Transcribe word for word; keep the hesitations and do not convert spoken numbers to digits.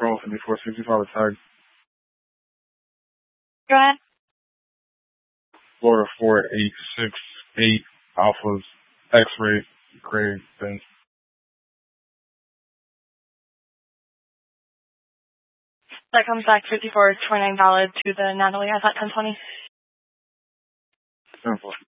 Pro fifty-four sixty-five attack. Go ahead. Florida four eight six eight Alphas X-ray Gray Benz. That comes back fifty-four twenty-nine valid to the Natalie at ten twenty. Simple.